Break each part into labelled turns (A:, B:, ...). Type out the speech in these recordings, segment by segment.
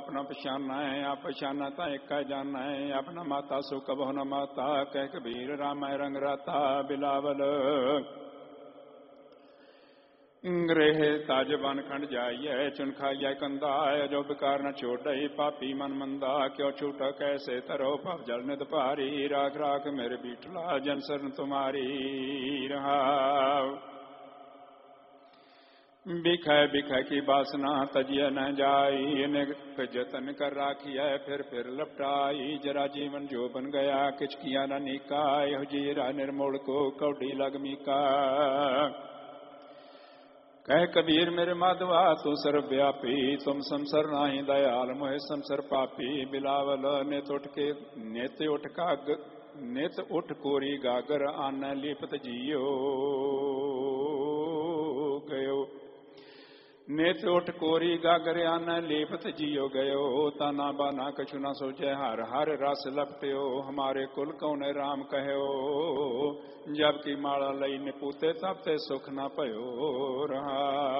A: अपना पछाना है, आप पछाना ता एक जाना है, अपना माता सो कबो न माता, कह कबीर राम रंग राता बिलावल। गृह ताज बन खंड जाइए, चुन खाइए कंदा, जो बिकार न छोड़ई, पापी मन मंदा, क्यों छूटा कैसे तरो, पाप जल नित भारी, राख राख मेरे बीटला, जन शरण तुम्हारी रहा। बिखय बिखय की बासना तजिय न जाई, निक जतन कर राखिय फिर लपटाई, जरा जीवन जो बन गया किच किया न निका, यह जीरा निर्मोल को कौड़ी लगमी का। कह कबीर मेरे माधवा तू सर्वव्यापी, तुम संसर नाही दयाल मोहे संसर पापी, बिलावल नित उठ कोरी गागर, आन लिपत जियो गयो, नित उठ कोरी गागर आन लिपत जियो गयो, ताना बाना कछु न सोचे हर हर रस लपट्यो, हमारे कुल कौन राम कहो, जबकि माला लई निपूते तब ते सुख न पयो रहा।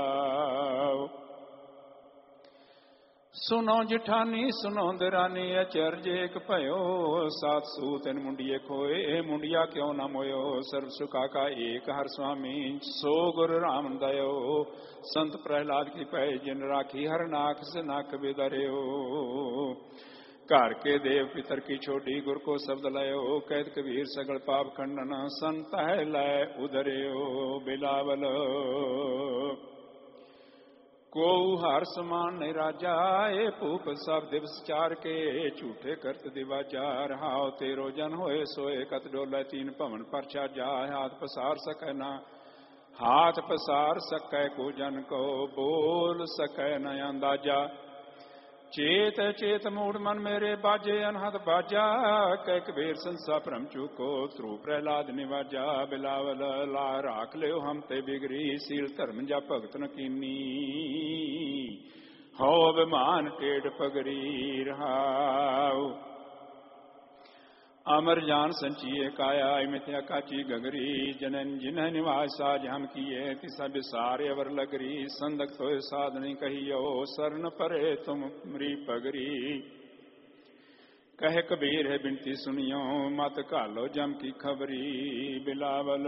A: सुनो जिठानी सुनो दरानी, अचरज एक भयो, सात सूत इन मुंडिये खोए, मुंडिया क्यों न मोयो, सर्व सुखा का एक हर स्वामी, सो गुरु राम दयो, संत प्रहलाद की पै जिन राखी, हर नाक से नाक बिदर्यो, घर के देव पितर की छोटी, गुर को शब्द लयो, कैद कबीर सगल पाप खंडन, संत है लय उधर्यो बिलावल। को हर समान नहीं राजा, ए भूप सब दिवस चार के, झूठे करत दिवाजा, रहाओ तेरो जन होए सोए, कत डोले तीन भवन पर छाजा, हाथ पसार सकै ना हाथ पसार सकै को जन को, बोल सकै न अंदाजा, चेत चेत मूड मन मेरे बाजे अनहद बाजा, कह कबीर संसा भ्रम चूको, ध्रुव प्रहलाद निवाजा बिलावल। ला राख लियो हम ते बिगरी, सील धर्म जा भगत न कीनी, हो अभिमान टेढ़ पगरी रहाओ। अमर जान संचिए काया, मिथ्या काची गगरी, जनन जिन्ह निवास साज हम किए, तिसा बिसारे अवर लगरी, संदक तो साध नहीं कहियो, शरण परे तुम मरी पगरी। कह कबीर है बिनती सुनियो, मत कालो जम की खबरी बिलावल।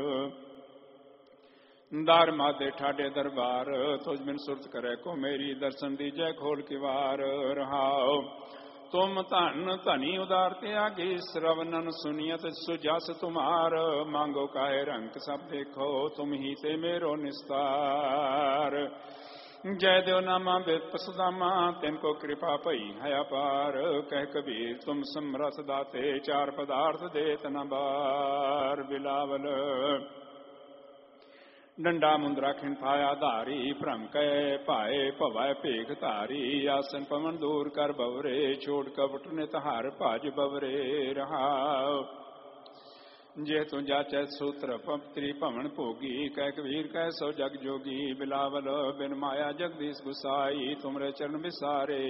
A: दार माते ठाडे दरबार, तुझ बिन सुरत करे को मेरी, दर्शन दीजय खोल की वार रहाओ। तुम धन धनी उदार त्यागी, श्रवणन सुनियत सुजस तुम्हार, मांगो काहे रंग सब देखो, तुम ही ते मेरो निस्तार। जय देव नामा वेद सुदामा, तिनको कृपा पई है अपार, कह कबीर तुम समरस दाते, चार पदार्थ देत न बार बिलावल। डंडा मुंदरा खिंफाया धारी, भ्रम कै पाए भवै भेख धारी, आसन पवन दूर कर बवरे, छोड़ कपट नित हार भाज बवरे रहाओ। जे तू जाचै सूत्र पत्री भवन भोगी, कह कबीर कह सो जग जोगी बिलावल। बिन माया जगदीश गुसाई, तुमरे चरण बिसारे,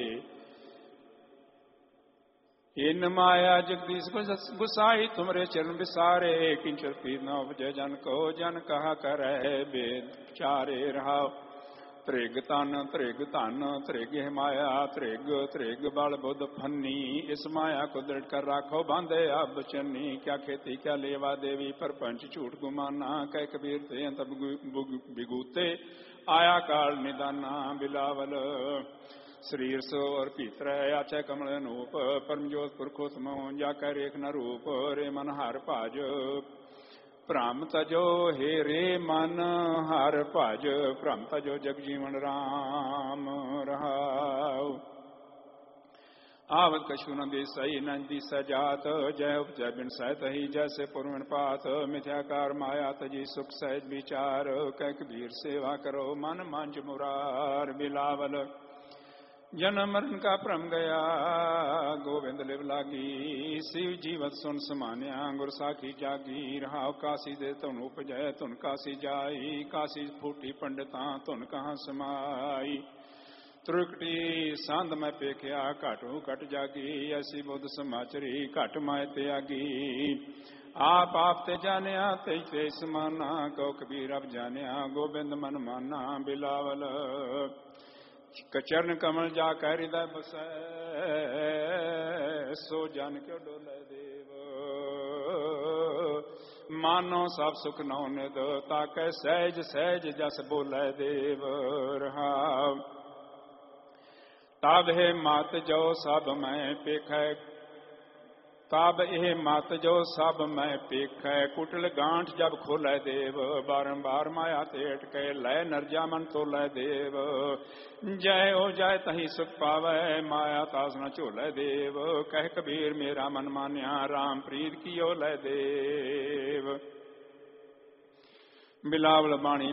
A: इन माया जगदीश गुसाई, तुमरे चरण बिसारे, किंचर पीर न उपजय जन को, जन कहा करे वेद चारे रहाओ। त्रिग तन त्रिग माया, त्रिग बल बुध फन्नी, इस माया को दृढ़ कर राखो, बांधे अब चन्नी, क्या खेती क्या लेवा देवी, परपंच झूठ गुमाना, कह कबीर ते अंत बिगूते, आया काल निदाना बिलावल। शरीर सो और भीतर आचै कमल अनूप, परमजोत पुरखोत्तम जाकर रेख न रूप, रे मन हर भाज भ्रम तजो, हे रे मन हर भाज भ्रम तजो, जग जीवन राम रहाओ। आवत कछु न दिसई न दिस जात, जय उपजय बिन सहत ही, जैसे पूर्वन पात, मिथ्याकार माया तजी सुख सहज विचार, कह कबीर सेवा करो मन मंज मुरार बिलावल। जन्म मरण का भ्रम गया गोविंद लिव लागी, शिव जीवत सुन समान्या गुर साखी जागी, रहाओ काशी दे तुन उपजय तुन काशी जाई, काशी फूटी पंडिता तुन कहाँ समाई। त्रुकटी सांद में पेख्या घाटू घट जागी, ऐसी बुद्ध समाचरी घट माए त्यागी। आप ते जानिया ते समाना, कहो कबीर अब जानिया गोविंद मन माना बिलावल। कचरण कमल जा कह हृदय बसै, सो जन क्यों डोले देव। मानो सब सुख नौ निद, ताकै सहज सहज जस बोले देव। रहाउ तब हे मत जो सब मैं पेखै, तब एह मत जो सब मैं पेखै। कुटल गांठ जब खोलै देव, बारंबार माया ते अटकै। लय नरजा मन तोलै देव, जय हो जय तही सुख पावै। माया तास न झोलै देव, कह कबीर मेरा मन मान्या। राम प्रीत कियो लै देव। बिलावल बाणी